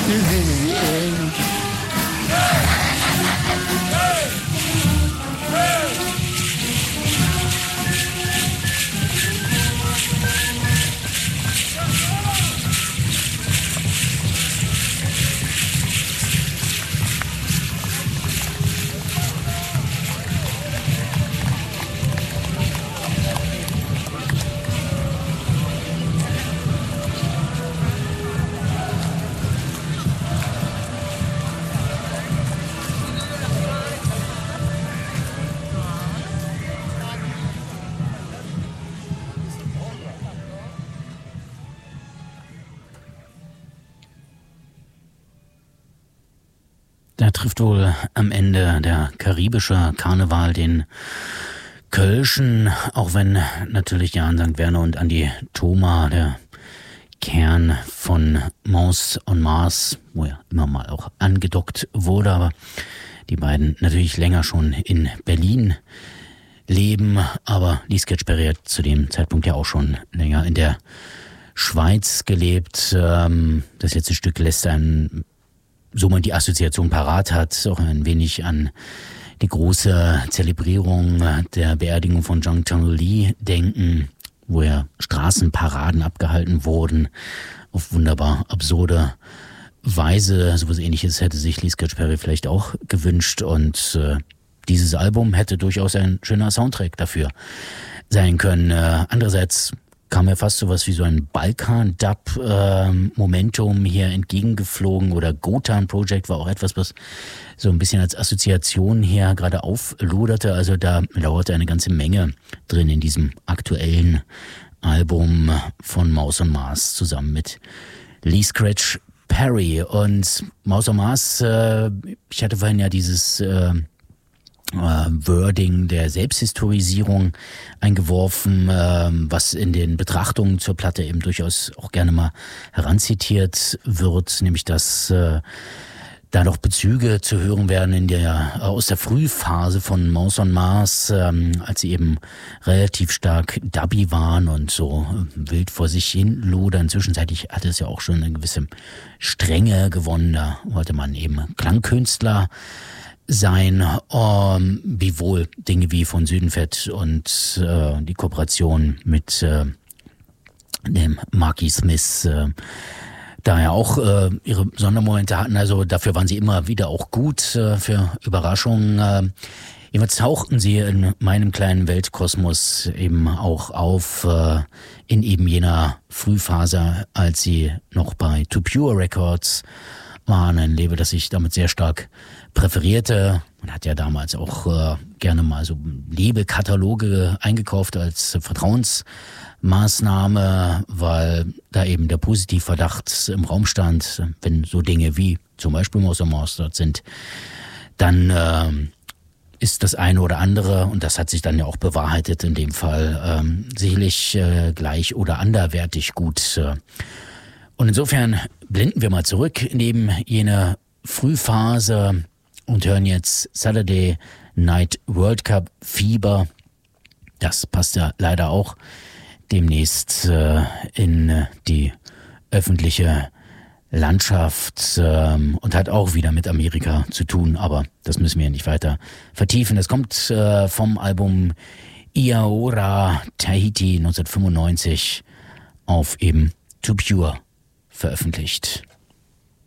Da trifft wohl am Ende der karibische Karneval den Kölschen, auch wenn natürlich ja an St. Werner und Andi Thoma der Kern von Mons on Mars, wo ja immer mal auch angedockt wurde, aber die beiden natürlich länger schon in Berlin leben, aber Lee Scratch-Perry hat zu dem Zeitpunkt ja auch schon länger in der Schweiz gelebt. Das letzte Stück lässt einen, so man die Assoziation parat hat, auch ein wenig an die große Zelebrierung der Beerdigung von Jung Chang Lee denken, wo ja Straßenparaden abgehalten wurden, auf wunderbar absurde Weise. So was Ähnliches hätte sich Lee Scratch-Perry vielleicht auch gewünscht, und dieses Album hätte durchaus ein schöner Soundtrack dafür sein können. Andererseits kam mir fast sowas wie so ein Balkan-Dub-Momentum hier entgegengeflogen, oder Gotan Project war auch etwas, was so ein bisschen als Assoziation her gerade aufloderte. Also da lauerte eine ganze Menge drin in diesem aktuellen Album von Mons on Mars zusammen mit Lee Scratch-Perry. Und Mons on Mars, ich hatte vorhin ja dieses Wording der Selbsthistorisierung eingeworfen, was in den Betrachtungen zur Platte eben durchaus auch gerne mal heranzitiert wird, nämlich dass da noch Bezüge zu hören werden aus der Frühphase von Mons on Mars, als sie eben relativ stark dubby waren und so wild vor sich hin lodern. Zwischenzeitlich hatte es ja auch schon eine gewisse Strenge gewonnen, da wollte man eben Klangkünstler sein, wiewohl Dinge wie von Südenfett und die Kooperation mit dem Marky Smith daher auch ihre Sondermomente hatten. Also dafür waren sie immer wieder auch gut für Überraschungen. Jedenfalls tauchten sie in meinem kleinen Weltkosmos eben auch auf in eben jener Frühphase, als sie noch bei Too Pure Records waren, ein Label, das ich damit sehr stark präferierte. Man hat ja damals auch gerne mal so Labelkataloge eingekauft als Vertrauensmaßnahme, weil da eben der Positivverdacht im Raum stand, wenn so Dinge wie zum Beispiel Mons on Mars dort sind, dann ist das eine oder andere, und das hat sich dann ja auch bewahrheitet in dem Fall, sicherlich gleich oder anderwertig gut. Und insofern blenden wir mal zurück neben jene Frühphase und hören jetzt Saturday Night World Cup Fieber. Das passt ja leider auch demnächst in die öffentliche Landschaft und hat auch wieder mit Amerika zu tun, aber das müssen wir nicht weiter vertiefen. Das kommt vom Album Iaora Tahiti 1995 auf eben Too Pure veröffentlicht.